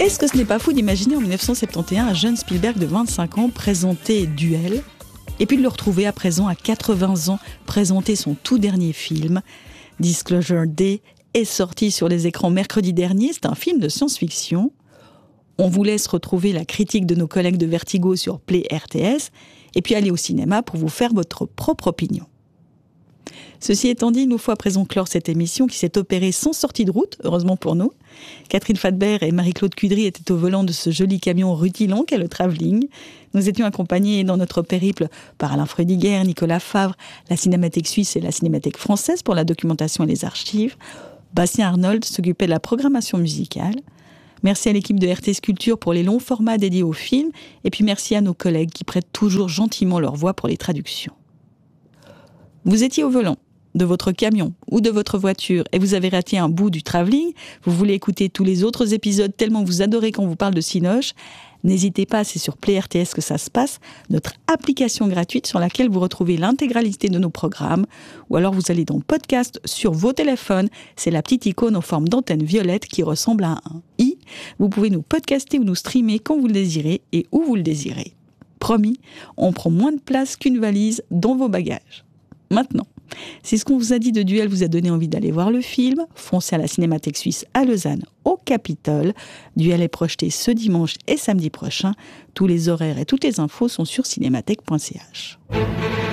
Est-ce que ce n'est pas fou d'imaginer en 1971 un jeune Spielberg de 25 ans présenter Duel, et puis de le retrouver à présent à 80 ans présenter son tout dernier film, Disclosure Day, est sorti sur les écrans mercredi dernier. C'est un film de science-fiction. On vous laisse retrouver la critique de nos collègues de Vertigo sur Play RTS, et puis aller au cinéma pour vous faire votre propre opinion. Ceci étant dit, il nous faut à présent clore cette émission qui s'est opérée sans sortie de route, heureusement pour nous. Catherine Fadbert et Marie-Claude Cudry étaient au volant de ce joli camion rutilant qu'est le Travelling. Nous étions accompagnés dans notre périple par Alain Freudiger, Nicolas Favre, la Cinémathèque suisse et la Cinémathèque française pour la documentation et les archives. Bastien Arnold s'occupait de la programmation musicale. Merci à l'équipe de RTS Culture pour les longs formats dédiés aux films. Et puis merci à nos collègues qui prêtent toujours gentiment leur voix pour les traductions. Vous étiez au volant de votre camion ou de votre voiture et vous avez raté un bout du Travelling, vous voulez écouter tous les autres épisodes tellement vous adorez quand on vous parle de Cinoche, n'hésitez pas, c'est sur Play RTS que ça se passe, notre application gratuite sur laquelle vous retrouvez l'intégralité de nos programmes, ou alors vous allez dans Podcast sur vos téléphones, c'est la petite icône en forme d'antenne violette qui ressemble à un i. Vous pouvez nous podcaster ou nous streamer quand vous le désirez et où vous le désirez. Promis, on prend moins de place qu'une valise dans vos bagages. Maintenant, si ce qu'on vous a dit de Duel vous a donné envie d'aller voir le film, foncez à la Cinémathèque suisse à Lausanne, au Capitole. Duel est projeté ce dimanche et samedi prochain. Tous les horaires et toutes les infos sont sur cinémathèque.ch.